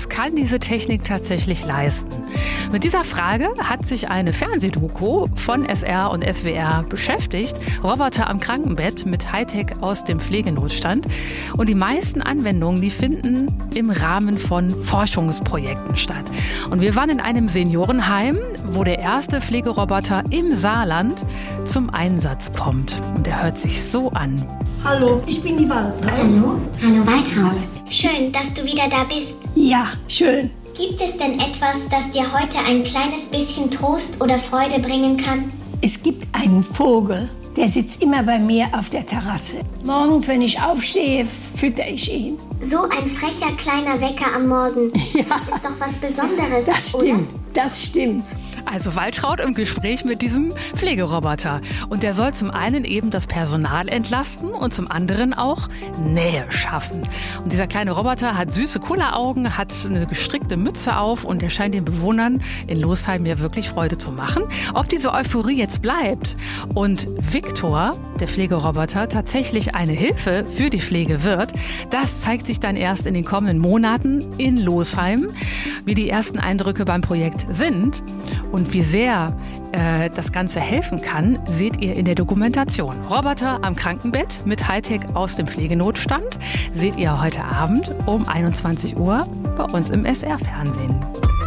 was kann diese Technik tatsächlich leisten? Mit dieser Frage hat sich eine Fernsehdoku von SR und SWR beschäftigt. Roboter am Krankenbett mit Hightech aus dem Pflegenotstand. Und die meisten Anwendungen, die finden im Rahmen von Forschungsprojekten statt. Und wir waren in einem Seniorenheim, wo der erste Pflegeroboter im Saarland zum Einsatz kommt. Und der hört sich so an. Hallo, ich bin die Waltraud. Hallo Waltraud. Schön, dass du wieder da bist. Ja, schön. Gibt es denn etwas, das dir heute ein kleines bisschen Trost oder Freude bringen kann? Es gibt einen Vogel, der sitzt immer bei mir auf der Terrasse. Morgens, wenn ich aufstehe, fütter ich ihn. So ein frecher kleiner Wecker am Morgen. Ja. Das ist doch was Besonderes, Das stimmt, oder? das stimmt. Also Waltraud im Gespräch mit diesem Pflegeroboter. Und der soll zum einen eben das Personal entlasten und zum anderen auch Nähe schaffen. Und dieser kleine Roboter hat süße Kulleraugen, hat eine gestrickte Mütze auf und der scheint den Bewohnern in Losheim ja wirklich Freude zu machen. Ob diese Euphorie jetzt bleibt und Viktor, der Pflegeroboter, tatsächlich eine Hilfe für die Pflege wird, das zeigt sich dann erst in den kommenden Monaten in Losheim. Wie die ersten Eindrücke beim Projekt sind und wie sehr das Ganze helfen kann, seht ihr in der Dokumentation. Roboter am Krankenbett mit Hightech aus dem Pflegenotstand seht ihr heute Abend um 21 Uhr bei uns im SR-Fernsehen.